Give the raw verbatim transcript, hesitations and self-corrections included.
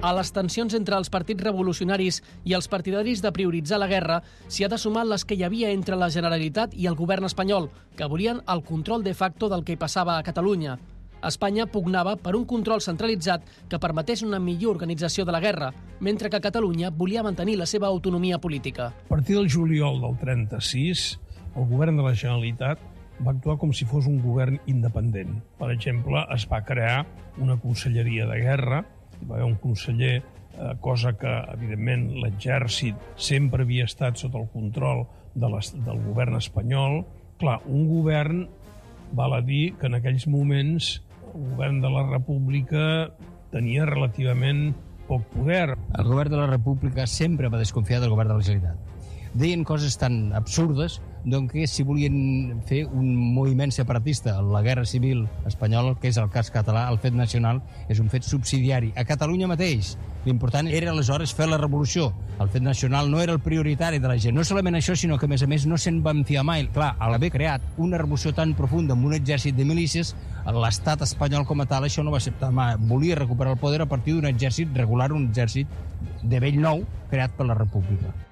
A les tensions entre els partits revolucionaris i els partidaris de prioritzar la guerra s'hi ha de sumar les que hi havia entre la Generalitat i el govern espanyol, que volien el control de facto del que passava a Catalunya. Espanya pugnava per un control centralitzat que permetés una millor organització de la guerra, mentre que Catalunya volia mantenir la seva autonomia política. A partir del juliol del trenta-sis, el govern de la Generalitat va actuar com si fos un govern independent. Per exemple, es va crear una conselleria de guerra, hi va haver un conseller, eh, cosa que, evidentment, l'exèrcit sempre havia estat sota el control de les, del govern espanyol. Clar, un govern, val a dir que en aquells moments el govern de la República tenia relativament poc poder. El govern de la República sempre va desconfiar del govern de la Generalitat. Deien coses tan absurdes doncs que si volien fer un moviment separatista a la guerra civil espanyola, que és el cas català, el fet nacional és un fet subsidiari. A Catalunya mateix, l'important era aleshores fer la revolució. El fet nacional no era el prioritari de la gent. No solament això, sinó que a més a més no se'n van fiar mai. Clar, al haver creat una revolució tan profunda amb un exèrcit de milícies, l'estat espanyol com a tal això no va acceptar mai. Volia recuperar el poder a partir d'un exèrcit regular, un exèrcit de vell nou creat per la República.